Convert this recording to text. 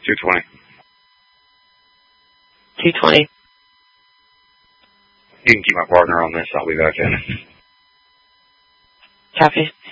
220. 220. You can keep my partner on this. I'll be back in. Copy.